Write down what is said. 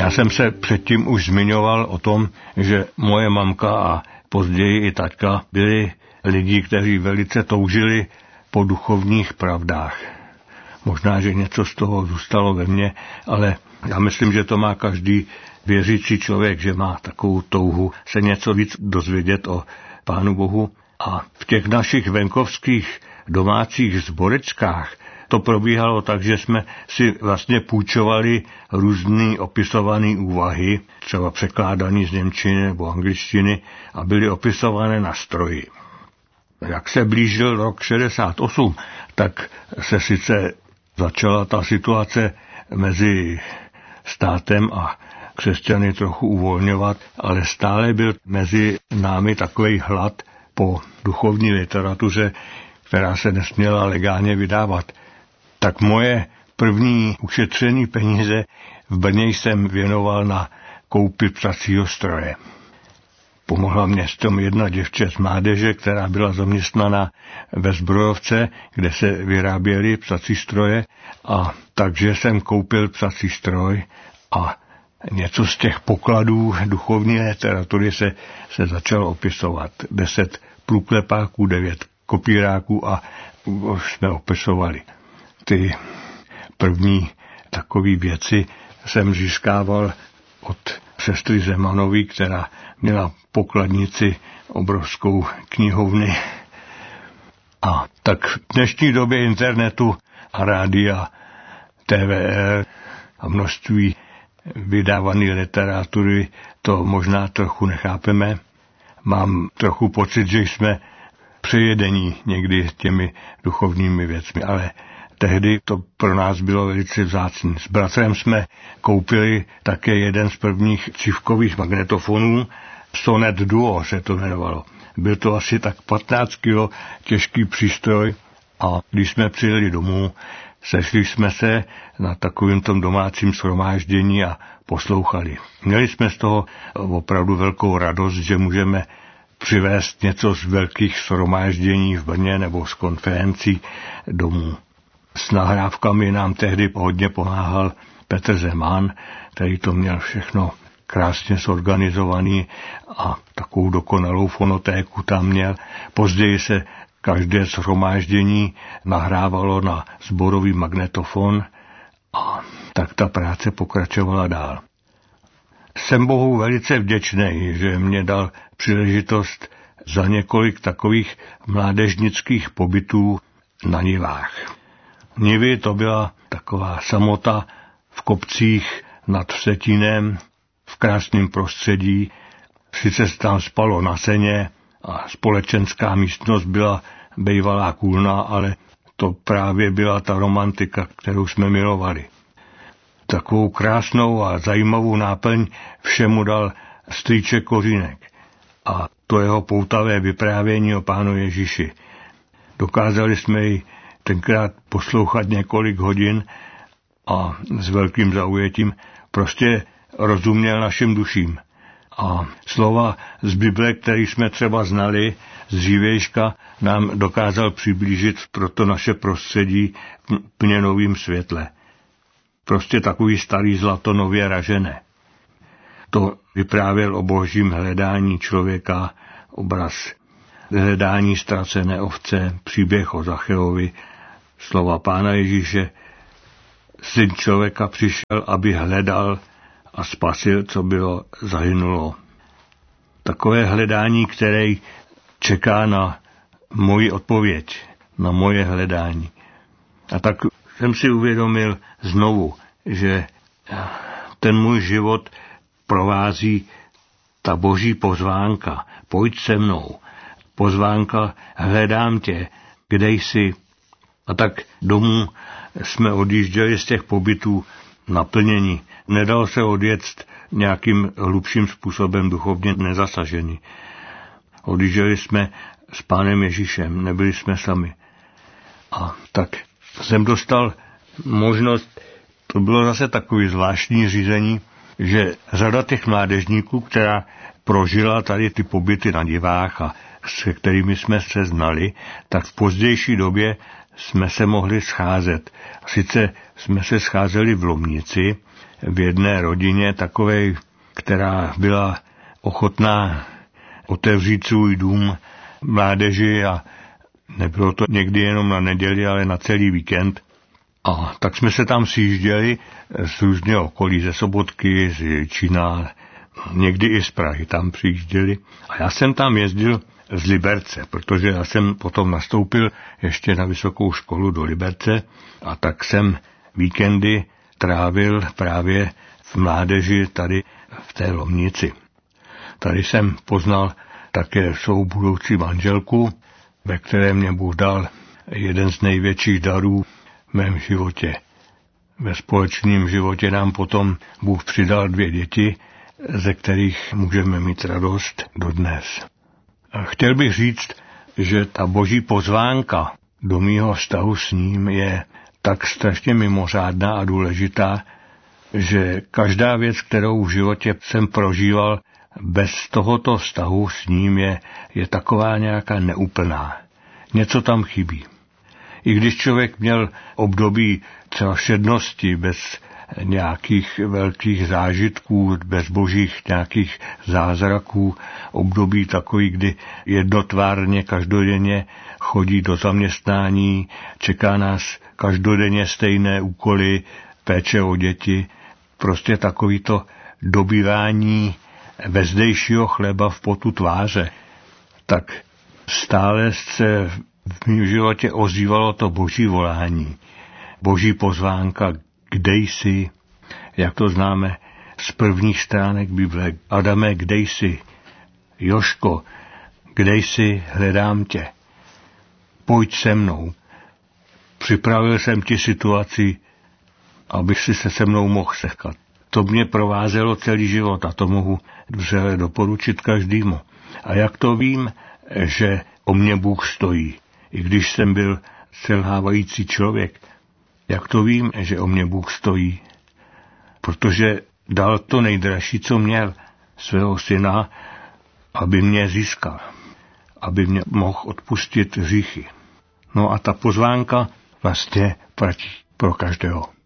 Já jsem se předtím už zmiňoval o tom, že moje mamka a později i taťka byli lidi, kteří velice toužili po duchovních pravdách. Možná, že něco z toho zůstalo ve mně, ale já myslím, že to má každý věřící člověk, že má takovou touhu se něco víc dozvědět o Pánu Bohu. A v těch našich venkovských domácích sborečkách to probíhalo tak, že jsme si vlastně půjčovali různý opisované úvahy, třeba překládaný z němčiny nebo angličtiny, a byly opisované na stroji. Jak se blížil rok 68, tak se sice začala ta situace mezi státem a křesťany trochu uvolňovat, ale stále byl mezi námi takový hlad po duchovní literatuře, která se nesměla legálně vydávat. Tak moje první ušetřené peníze v Brně jsem věnoval na koupi psacího stroje. Pomohla mě s tom jedna děvče z mládeže, která byla zaměstnaná ve Zbrojovce, kde se vyráběly psací stroje, a takže jsem koupil psací stroj a něco z těch pokladů duchovní literatury se začalo opisovat. 10 průklepáků, 9 kopíráků a už jsme opisovali. Ty první takové věci jsem získával od sestry Zemanový, která měla pokladnici obrovskou knihovny. A tak v dnešní době internetu a rádia, TVR a množství vydávané literatury to možná trochu nechápeme. Mám trochu pocit, že jsme přejedení někdy těmi duchovními věcmi, ale tehdy to pro nás bylo velice vzácné. S bratrem jsme koupili také jeden z prvních cívkových magnetofonů, Sonet Duo se to jmenovalo. Byl to asi tak 15 kg těžký přístroj a když jsme přijeli domů, sešli jsme se na takovém tom domácím shromáždění a poslouchali. Měli jsme z toho opravdu velkou radost, že můžeme přivést něco z velkých shromáždění v Brně nebo z konferencí domů. S nahrávkami nám tehdy hodně pomáhal Petr Zeman, který to měl všechno krásně zorganizovaný a takovou dokonalou fonotéku tam měl. Později se každé shromáždění nahrávalo na sborový magnetofon a tak ta práce pokračovala dál. Jsem Bohu velice vděčný, že mě dal příležitost za několik takových mládežnických pobytů na nivách. Nivy to byla taková samota v kopcích nad Vsetínem, v krásném prostředí. Sice se tam spalo na seně a společenská místnost byla bejvalá kůlna, ale to právě byla ta romantika, kterou jsme milovali. Takovou krásnou a zajímavou náplň všemu dal strýček Kořínek a to jeho poutavé vyprávění o Pánu Ježíši. Dokázali jsme ji tenkrát poslouchat několik hodin a s velkým zaujetím prostě rozuměl našim duším. A slova z Bible, které jsme třeba znali z dřívějška, nám dokázal přiblížit pro to naše prostředí v plně novým světle. Prostě takový starý zlato nově ražené. To vyprávěl o božím hledání člověka, obraz hledání ztracené ovce, příběh o Zacheovi, slova Pána Ježíše. Syn člověka přišel, aby hledal a spasil, co bylo zahynulo. Takové hledání, které čeká na moji odpověď, na moje hledání. A tak jsem si uvědomil znovu, že ten můj život provází ta boží pozvánka. Pojď se mnou. Pozvánka, hledám tě, kde jsi. A tak domů jsme odjížděli z těch pobytů naplnění. Nedal se odjet nějakým hlubším způsobem duchovně nezasažení. Odjížděli jsme s Pánem Ježíšem, nebyli jsme sami. A tak jsem dostal možnost, to bylo zase takový zvláštní řízení, že řada těch mládežníků, která prožila tady ty pobyty na divách a se kterými jsme se znali, tak v pozdější době jsme se mohli scházet. Sice jsme se scházeli v Lomnici, v jedné rodině takové, která byla ochotná otevřít svůj dům mládeži a nebylo to někdy jenom na neděli, ale na celý víkend. A tak jsme se tam sjížděli z různého okolí, ze Sobotky, z Jičína, někdy i z Prahy tam přijížděli. A já jsem tam jezdil z Liberce, protože já jsem potom nastoupil ještě na vysokou školu do Liberce a tak jsem víkendy trávil právě v mládeži tady v té Lomnici. Tady jsem poznal také svou budoucí manželku, ve které mě Bůh dal jeden z největších darů v mém životě. Ve společném životě nám potom Bůh přidal 2 děti, ze kterých můžeme mít radost dodnes. A chtěl bych říct, že ta boží pozvánka do mýho vztahu s ním je tak strašně mimořádná a důležitá, že každá věc, kterou v životě jsem prožíval, bez tohoto vztahu s ním je taková nějaká neúplná. Něco tam chybí. I když člověk měl období třeba všednosti, bez nějakých velkých zážitků, bez božích nějakých zázraků, období takový, kdy jednotvárně každodenně chodí do zaměstnání, čeká nás každodenně stejné úkoly, péče o děti, prostě takovýto dobývání vezdejšího chleba v potu tváře, tak stále se v mém životě ozývalo to boží volání, boží pozvánka, kde jsi, jak to známe z prvních stránek Bible. Adame, kde jsi? Jožko, kde jsi? Hledám tě. Pojď se mnou. Připravil jsem ti situaci, abych si se mnou mohl setkat. To mě provázelo celý život a to mohu vřele doporučit každému. A jak to vím, že o mě Bůh stojí, i když jsem byl selhávající člověk, jak to vím, že o mě Bůh stojí? Protože dal to nejdražší, co měl, svého syna, aby mě získal, aby mě mohl odpustit hříchy. No a ta pozvánka vlastně platí pro každého.